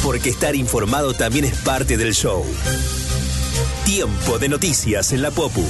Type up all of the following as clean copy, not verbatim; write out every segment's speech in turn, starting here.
porque estar informado también es parte del show. Tiempo de noticias en la Popu.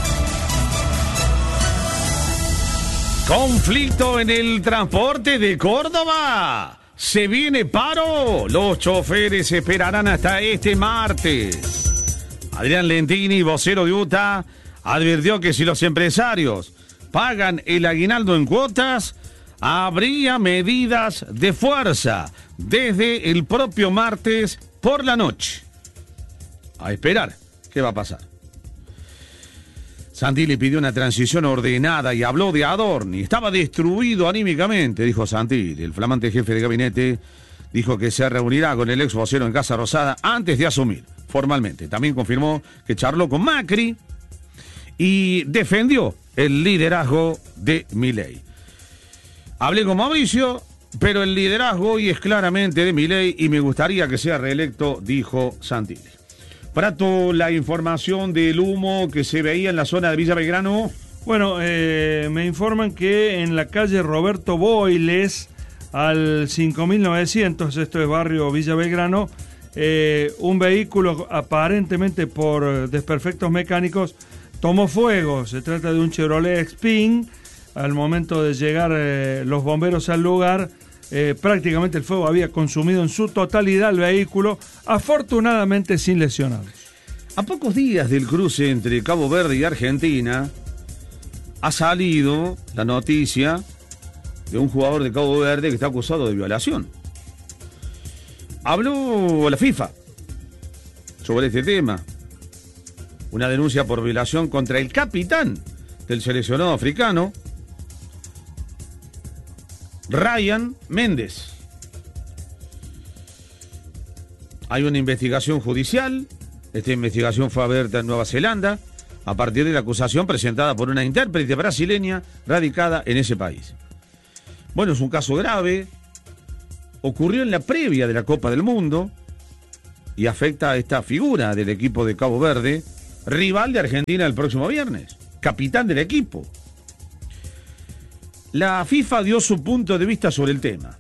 Conflicto en el transporte de Córdoba. Se viene paro. Los choferes esperarán hasta este martes. Adrián Lentini, vocero de UTA, advirtió que si los empresarios pagan el aguinaldo en cuotas, habría medidas de fuerza desde el propio martes por la noche. A esperar, ¿qué va a pasar? Santilli pidió una transición ordenada y habló de Adorni. Estaba destruido anímicamente, dijo Santilli. El flamante jefe de gabinete dijo que se reunirá con el ex vocero en Casa Rosada antes de asumir formalmente. También confirmó que charló con Macri y defendió el liderazgo de Milei. Hablé con Mauricio, pero el liderazgo hoy es claramente de Milei y me gustaría que sea reelecto, dijo Santilli. Prato, la información del humo que se veía en la zona de Villa Belgrano. Bueno, me informan que en la calle Roberto Boiles, al 5900, esto es barrio Villa Belgrano, un vehículo aparentemente por desperfectos mecánicos tomó fuego. Se trata de un Chevrolet Spin. Al momento de llegar los bomberos al lugar, prácticamente el fuego había consumido en su totalidad el vehículo, afortunadamente sin lesionados. A pocos días del cruce entre Cabo Verde y Argentina, ha salido la noticia de un jugador de Cabo Verde que está acusado de violación. Habló la FIFA sobre este tema. Una denuncia por violación contra el capitán del seleccionado africano, Ryan Méndez. Hay una investigación judicial. Esta investigación fue abierta en Nueva Zelanda a partir de la acusación presentada por una intérprete brasileña radicada en ese país. Bueno, es un caso grave. Ocurrió en la previa de la Copa del Mundo y afecta a esta figura del equipo de Cabo Verde, rival de Argentina el próximo viernes, capitán del equipo. La FIFA dio su punto de vista sobre el tema.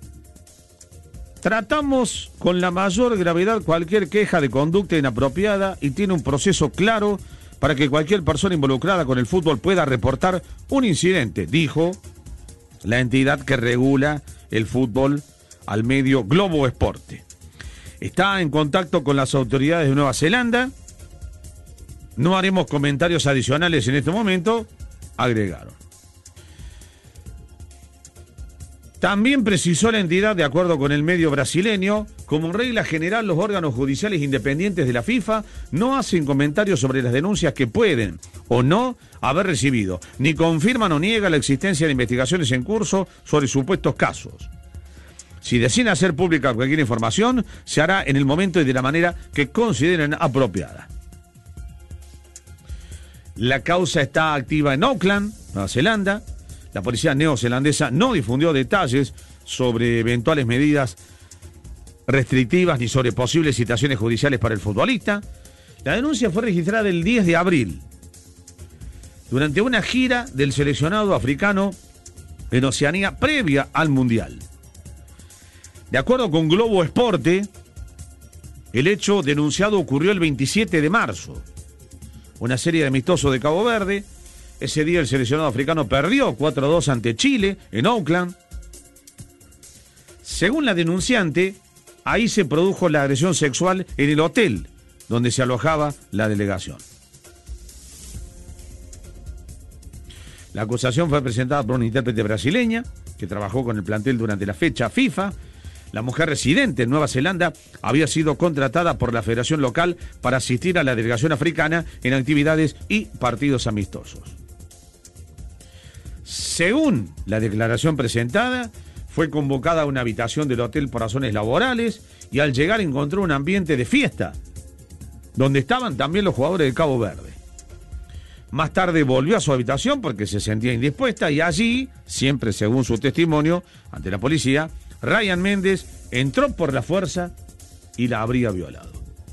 Tratamos con la mayor gravedad cualquier queja de conducta inapropiada y tiene un proceso claro para que cualquier persona involucrada con el fútbol pueda reportar un incidente, dijo la entidad que regula el fútbol al medio Globo Esporte. Está en contacto con las autoridades de Nueva Zelanda. No haremos comentarios adicionales en este momento, agregaron. También precisó la entidad, de acuerdo con el medio brasileño, como regla general los órganos judiciales independientes de la FIFA no hacen comentarios sobre las denuncias que pueden o no haber recibido, ni confirman o niegan la existencia de investigaciones en curso sobre supuestos casos. Si deciden hacer pública cualquier información, se hará en el momento y de la manera que consideren apropiada. La causa está activa en Auckland, Nueva Zelanda. La policía neozelandesa no difundió detalles sobre eventuales medidas restrictivas ni sobre posibles citaciones judiciales para el futbolista. La denuncia fue registrada el 10 de abril, durante una gira del seleccionado africano en Oceanía previa al Mundial. De acuerdo con Globo Esporte, el hecho denunciado ocurrió el 27 de marzo. Una serie de amistosos de Cabo Verde. Ese día el seleccionado africano perdió 4-2 ante Chile en Auckland. Según la denunciante, ahí se produjo la agresión sexual en el hotel donde se alojaba la delegación. La acusación fue presentada por una intérprete brasileña que trabajó con el plantel durante la fecha FIFA. La mujer residente en Nueva Zelanda había sido contratada por la federación local para asistir a la delegación africana en actividades y partidos amistosos. Según la declaración presentada, fue convocada a una habitación del hotel por razones laborales y al llegar encontró un ambiente de fiesta, donde estaban también los jugadores de Cabo Verde. Más tarde volvió a su habitación porque se sentía indispuesta y allí, siempre según su testimonio ante la policía, Ryan Méndez entró por la fuerza y la habría violado.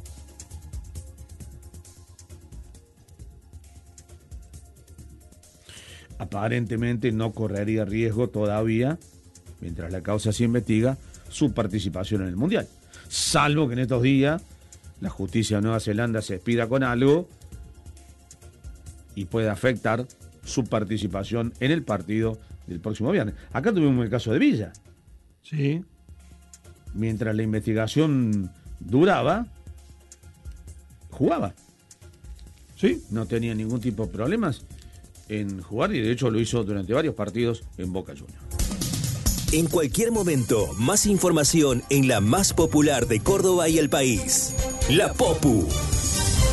Aparentemente no correría riesgo todavía, mientras la causa se investiga, su participación en el Mundial. salvo que en estos días la justicia de Nueva Zelanda se expida con algo y pueda afectar su participación en el partido del próximo viernes. Acá tuvimos el caso de Villa. Sí. Mientras la investigación duraba, jugaba. Sí. No tenía ningún tipo de problemas en jugar y de hecho lo hizo durante varios partidos en Boca Juniors. En cualquier momento, más información en la más popular de Córdoba y el país. La Popu.